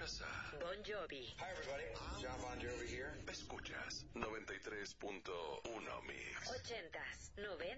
Escuchas a Bon Jovi. Hi everybody, John Bon Jovi here. Escuchas 93.1 Mix. 80s, 90s.